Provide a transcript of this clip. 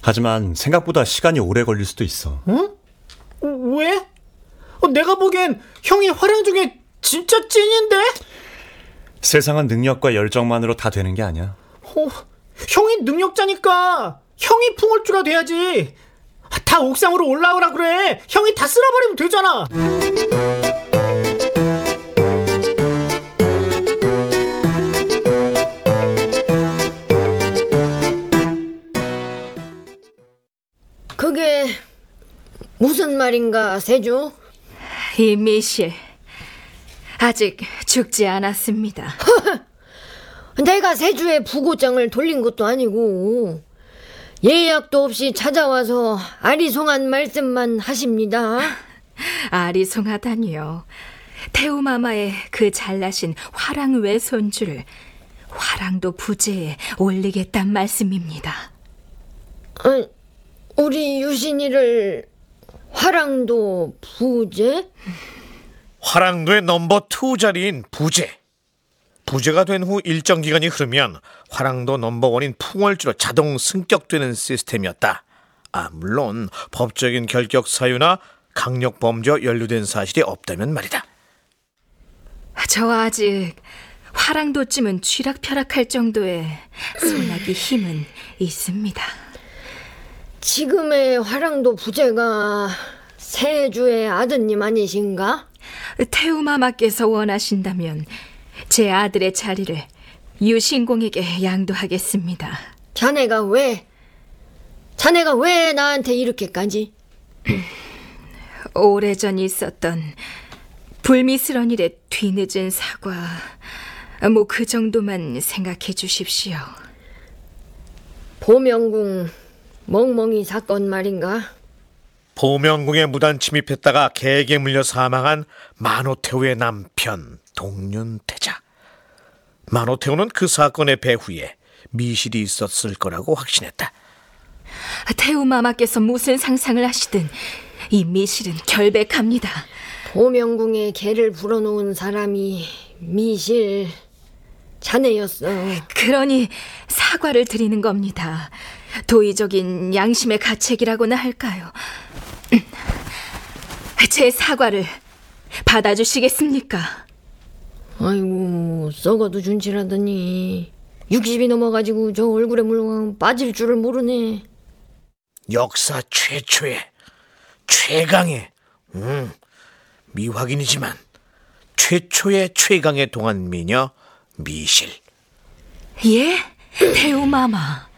하지만 생각보다 시간이 오래 걸릴 수도 있어. 응? 왜? 내가 보기엔 형이 화랑 중에 진짜 찐인데? 세상은 능력과 열정만으로 다 되는 게 아니야. 형이 능력자니까 형이 풍월주가 돼야지. 다 옥상으로 올라오라 그래. 형이 다 쓸어버리면 되잖아. 그게 무슨 말인가, 세주? 이 미실 아직 죽지 않았습니다. 내가 세주의 부고장을 돌린 것도 아니고 예약도 없이 찾아와서 아리송한 말씀만 하십니다. 아리송하다니요. 태우마마의 그 잘나신 화랑 외손주를 화랑도 부제에 올리겠단 말씀입니다. 우리 유신이를 화랑도 부제? 화랑도의 넘버 2 자리인 부제. 부제가 된 후 일정 기간이 흐르면 화랑도 넘버 1인 풍월주로 자동 승격되는 시스템이었다. 물론 법적인 결격 사유나 강력 범죄와 연루된 사실이 없다면 말이다. 저 아직 화랑도쯤은 쥐락펴락할 정도의 소나기 힘은 있습니다. 지금의 화랑도 부제가 세주의 아드님 아니신가? 태우마마께서 원하신다면 제 아들의 자리를 유신공에게 양도하겠습니다. 자네가 왜 나한테 이렇게까지? 오래전 있었던 불미스러운 일에 뒤늦은 사과, 뭐 그 정도만 생각해 주십시오. 보명궁 멍멍이 사건 말인가? 보명궁에 무단 침입했다가 개에게 물려 사망한 만호태우의 남편 동륜태자. 만호태우는 그 사건의 배후에 미실이 있었을 거라고 확신했다. 태우마마께서 무슨 상상을 하시든 이 미실은 결백합니다. 보명궁에 개를 불어놓은 사람이 미실 자네였어. 그러니 사과를 드리는 겁니다. 도의적인 양심의 가책이라고나 할까요? 제 사과를 받아주시겠습니까? 아이고, 썩어도 준치라더니 60이 넘어가지고 저 얼굴에 물렁 빠질 줄을 모르네. 역사 최초의 최강의 미확인이지만 최초의 최강의 동안미녀 미실. 예? 태우마마.